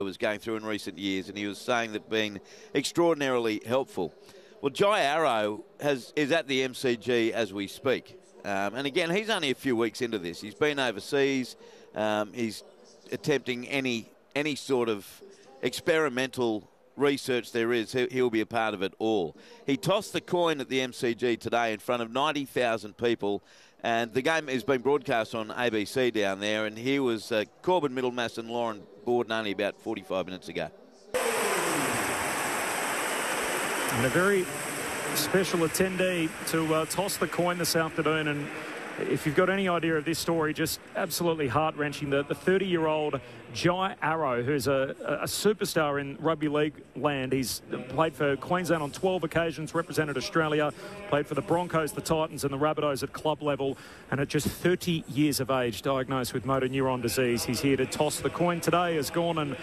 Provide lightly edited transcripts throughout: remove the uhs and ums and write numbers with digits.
was going through in recent years, and he was saying that being extraordinarily helpful. Well, Jai Arrow is at the MCG as we speak. And again, he's only a few weeks into this. He's been overseas. He's attempting any sort of experimental research there is. He'll be a part of it all. He tossed the coin at the MCG today in front of 90,000 people. And the game has been broadcast on ABC down there. And here was Corbin Middlemass and Lauren Borden only about 45 minutes ago. And a very special attendee to toss the coin this afternoon. And if you've got any idea of this story, just absolutely heart-wrenching. The 30-year-old Jai Arrow, who's a superstar in rugby league land. He's played for Queensland on 12 occasions, represented Australia, played for the Broncos, the Titans and the Rabbitohs at club level, and at just 30 years of age, diagnosed with motor neuron disease. He's here to toss the coin today as Gawn and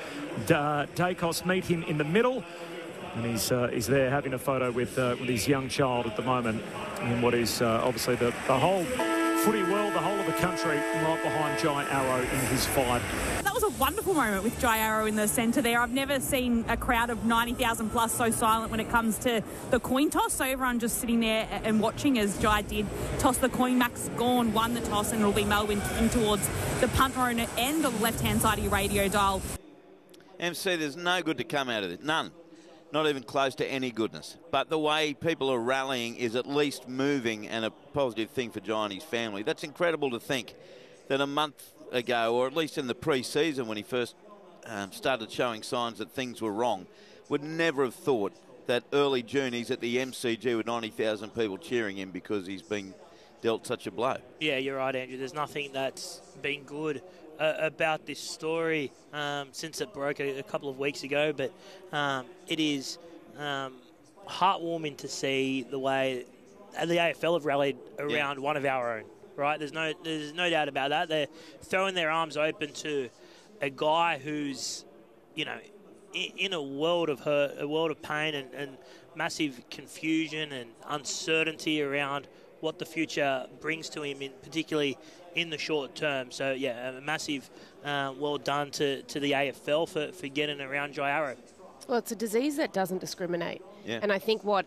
Daicos meet him in the middle. And he's there having a photo with his young child at the moment in what is obviously the whole footy world, the whole of the country right behind Jai Arrow in his five. That was a wonderful moment with Jai Arrow in the centre there. I've never seen a crowd of 90,000 plus so silent when it comes to the coin toss. So everyone just sitting there and watching as Jai did toss the coin. Max Gawn won the toss, and it'll be Melbourne kicking towards the punt run end of the left-hand side of your radio dial. MC, there's no good to come out of it. None. Not even close to any goodness. But the way people are rallying is at least moving and a positive thing for Jai and his family. That's incredible to think that a month ago, or at least in the pre-season when he first started showing signs that things were wrong, would never have thought that early June he's at the MCG with 90,000 people cheering him because he's been dealt such a blow. Yeah, you're right, Andrew. There's nothing that's been good about this story since it broke a couple of weeks ago, but it is heartwarming to see the way the AFL have rallied around one of our own, right? There's no doubt about that. They're throwing their arms open to a guy who's, you know, in a world of hurt, a world of pain and massive confusion and uncertainty around what the future brings to him, particularly in the short term. So, yeah, a massive well done to the AFL for getting around Jai Arrow. Well, it's a disease that doesn't discriminate. Yeah. And I think what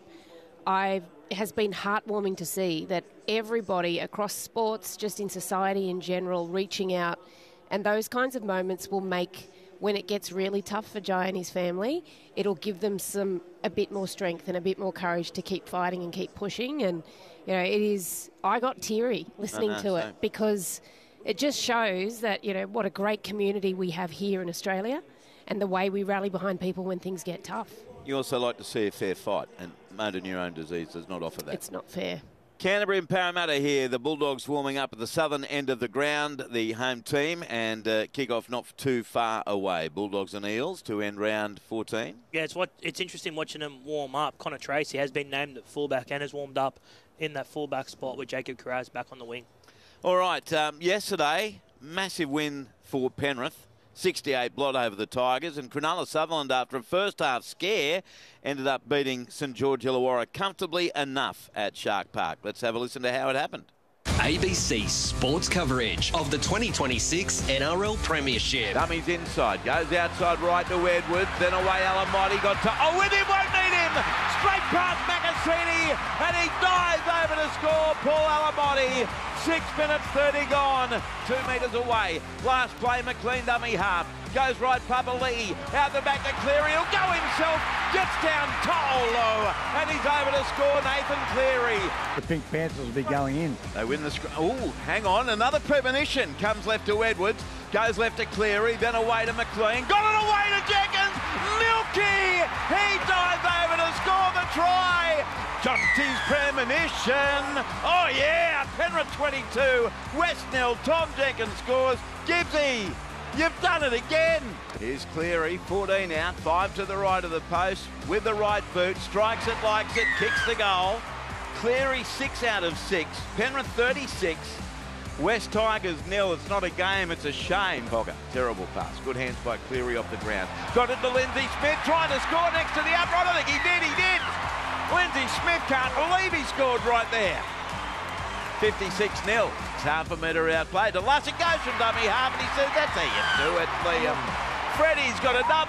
has been heartwarming to see that everybody across sports, just in society in general, reaching out, and those kinds of moments will make, when it gets really tough for Jai and his family, it'll give them a bit more strength and a bit more courage to keep fighting and keep pushing. And, you know, I got teary listening to it because it just shows that, you know, what a great community we have here in Australia and the way we rally behind people when things get tough. You also like to see a fair fight, and motor neuron disease does not offer that. It's not fair. Canterbury and Parramatta here. The Bulldogs warming up at the southern end of the ground, the home team, and kick-off not too far away. Bulldogs and Eels to end round 14. Yeah, it's interesting watching them warm up. Connor Tracy has been named at fullback and has warmed up in that fullback spot with Jacob Kiraz back on the wing. All right, yesterday, massive win for Penrith. 68 blot over the Tigers, and Cronulla Sutherland, after a first-half scare, ended up beating St George Illawarra comfortably enough at Shark Park. Let's have a listen to how it happened. ABC Sports coverage of the 2026 NRL Premiership. Dummies inside, goes outside right to Edwards, then away Alamotti, got to... Oh, with him, won't need him! Straight past Macassini, and he dives over to score, Paul Alamotti. 6 minutes 30 gone, 2 metres away. Last play, McLean dummy half. Goes right, Papali'i, out the back to Cleary. He'll go himself, gets down Tolo, and he's over to score, Nathan Cleary. The Pink Panthers will be going in. They win the scrum. Oh, hang on, another premonition. Comes left to Edwards, goes left to Cleary, then away to McLean. Got it away to Jenkins. Milky, he dives over to score the try. Jonty's premonition. Oh yeah, Penrith 22, West nil. Tom Jenkins scores. Gibbsy, you've done it again. Here's Cleary, 14 out, 5 to the right of the post with the right boot, strikes it, likes it, kicks the goal. Cleary 6 out of 6, Penrith 36, West Tigers nil. It's not a game, it's a shame. Hogger, terrible pass. Good hands by Cleary off the ground. Got it to Lindsay Smith, trying to score next to the upright. I think he did. Lindsay Smith can't believe he scored right there. 56-0. It's half a metre outplayed. Lussick goes from dummy half and he says, that's how you do it, Liam. Freddie's got another.